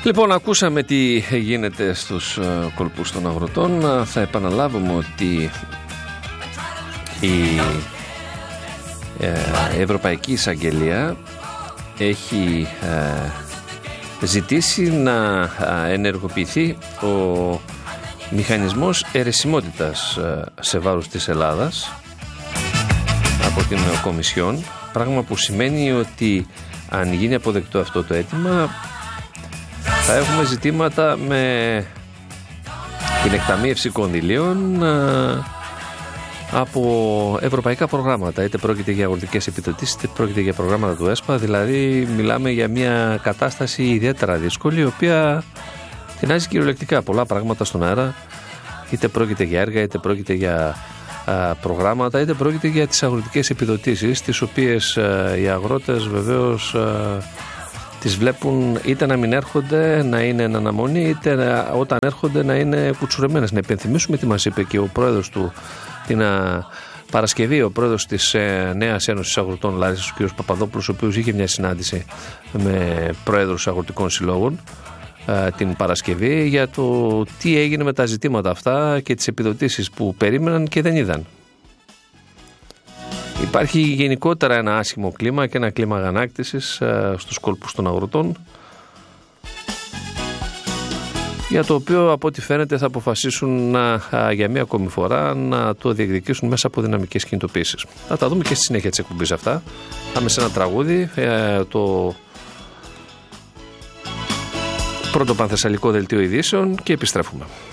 Λοιπόν, ακούσαμε τι γίνεται στους κόλπους των αγροτών. Θα επαναλάβουμε ότι η Ευρωπαϊκή Εισαγγελία έχει ζητήσει να ενεργοποιηθεί ο μηχανισμός αιρεσιμότητας σε βάρος της Ελλάδας από την Κομισιόν, πράγμα που σημαίνει ότι αν γίνει αποδεκτό αυτό το αίτημα θα έχουμε ζητήματα με την εκταμείευση κονδυλίων από ευρωπαϊκά προγράμματα, είτε πρόκειται για αγροτικές επιδοτήσεις είτε πρόκειται για προγράμματα του ΕΣΠΑ. Δηλαδή μιλάμε για μια κατάσταση ιδιαίτερα δύσκολη, η οποία τεινάζει κυριολεκτικά πολλά πράγματα στον αέρα, είτε πρόκειται για έργα, είτε πρόκειται για προγράμματα, είτε πρόκειται για τις αγροτικές επιδοτήσεις, τις οποίες οι αγρότες βεβαίως τις βλέπουν είτε να μην έρχονται, να είναι εν αναμονή, είτε όταν έρχονται να είναι κουτσουρεμένες. Να υπενθυμίσουμε τι μας είπε και ο πρόεδρος του την Παρασκευή, ο πρόεδρος της Νέας Ένωσης Αγροτών Λάρισσας, ο κ. Παπαδόπουλος, ο οποίος είχε μια συνάντηση με πρόεδρους αγροτικών συλλόγων την Παρασκευή για το τι έγινε με τα ζητήματα αυτά και τις επιδοτήσεις που περίμεναν και δεν είδαν. Υπάρχει γενικότερα ένα άσχημο κλίμα και ένα κλίμα αγανάκτησης στους κόλπους των αγροτών, για το οποίο από ό,τι φαίνεται θα αποφασίσουν για μία ακόμη φορά να το διεκδικήσουν μέσα από δυναμικές κινητοποίησεις. Θα τα δούμε και στη συνέχεια της εκπομπής αυτά. Πάμε σε ένα τραγούδι, το πρώτο πανθεσσαλικό δελτίο ειδήσεων, και επιστρέφουμε.